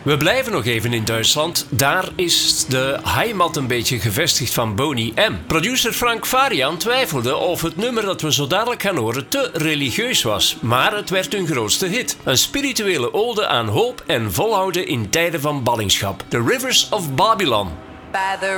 We blijven nog even in Duitsland. Daar is de heimat een beetje gevestigd van Boney M. Producer Frank Farian twijfelde of het nummer dat we zo dadelijk gaan horen te religieus was. Maar het werd hun grootste hit. Een spirituele ode aan hoop en volhouden in tijden van ballingschap. The Rivers of Babylon. By the